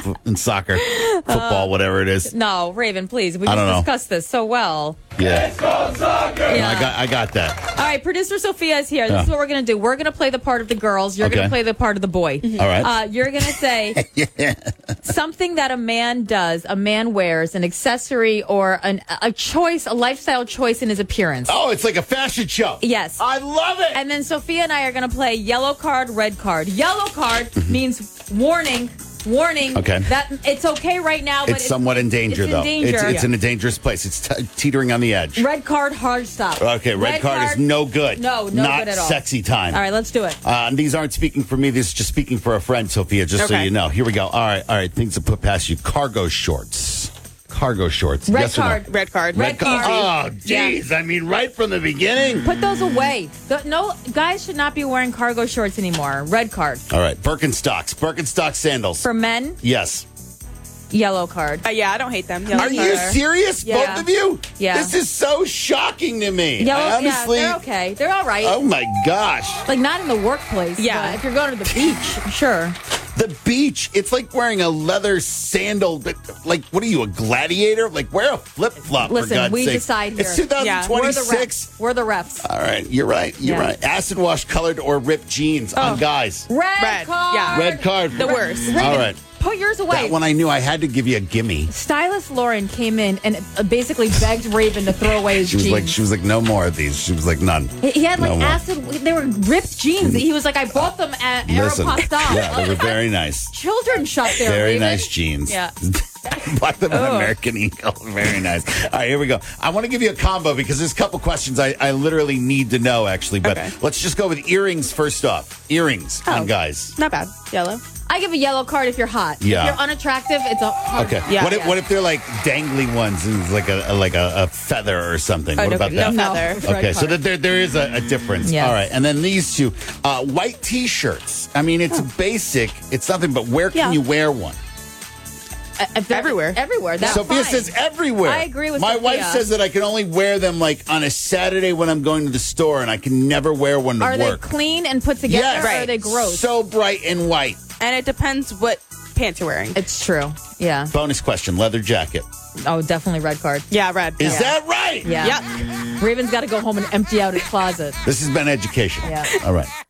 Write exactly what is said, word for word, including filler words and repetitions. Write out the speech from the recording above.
in soccer, football, whatever it is. No, Raven, please. We I don't just know. discussed this so well. Yeah. Yeah. No, I got I got that. All right, producer Sophia is here. This Yeah. is what we're going to do. We're going to play the part of the girls. You're going Okay. to play the part of the boy. All right. Uh, you're going to say something that a man does, a man wears, an accessory or an, a choice, a lifestyle choice in his appearance. Oh, it's like a fashion show. Yes. I love it. And then Sophia and I are going to play yellow card, red card. Yellow card means warning. Warning. Mm-hmm. Okay. That it's okay right now, but It's somewhat in danger, it's though. In danger. It's, it's in a dangerous place. It's t- teetering on the edge. Red card, hard stop. Okay, red, card, is no good. No, no Not good at all. sexy time. All right, let's do it. Uh, and these aren't speaking for me. This is just speaking for a friend, Sophia, just so Okay. you know. Here we go. All right, all right. Things to put past you. Cargo shorts. Cargo shorts. Red yes or no? card. Red card. Red card. Oh, jeez. I mean, right from the beginning. Put those away. The- no, guys should not be wearing cargo shorts anymore. Red card. All right. Birkenstocks. Birkenstock sandals. For men, yes. yellow card. Uh, yeah, I don't hate them. Yellow Are you card. serious, Yeah. both of you? Yeah. This is so shocking to me. Yellow, I honestly. yeah, they're okay. They're all right. Oh, my gosh. Like, not in the workplace. Yeah. but if you're going to the beach, sure. The beach, it's like wearing a leather sandal. But like, what are you, a gladiator? Like, wear a flip flop. Listen, for God's we sake. decide here. It's two thousand We're the twenty-six. refs. We're the refs. All right, you're right. You're Yeah. right. Acid wash colored or ripped jeans on guys. Red, Red, card. yeah. Red card. The worst. Raven, All right. Put yours away. That one I knew I had to give you a gimme. Stylist Lauren came in and uh, basically begged Raven to throw away his She was jeans. like, she was like, no more of these. She was like, none. He- He had like No more. acid. They were ripped jeans. He was like, I bought them at Listen, Aeropostale. yeah, they were very nice. Children shop there. Very Raven. nice jeans. Yeah. Bought them at American Eagle. Very nice. All right, here we go. I want to give you a combo because there's a couple questions I, I literally need to know, actually. But Okay. let's just go with earrings first off. Earrings Oh. on guys. Not bad. Yellow. I give a yellow card if you're hot. Yeah. If you're unattractive, it's a hard Okay. Yeah. what if yeah. what if they're like dangly ones and it's like a, a like a, a feather or something? Oh, what no, about no that? feather. Red Okay, so card. that there there is a, a difference. Yes. All right, and then these two, uh, white T-shirts. I mean, it's basic. It's nothing, but where can Yeah. you wear one? Uh, if they're- Everywhere. Everywhere. That's Sophia fine. says everywhere. I agree with my Sophia. wife says that I can only wear them like on a Saturday when I'm going to the store, and I can never wear one to Are work. they clean and put together, Yes. or are Right. they gross? So bright and white. And it depends what pants you're wearing. It's true. Yeah. Bonus question: leather jacket. Oh, definitely red card. Yeah, red. Is yeah. that right? Yeah. Yep. Raven's got to go home and empty out his closet. This has been education. Yeah. All right.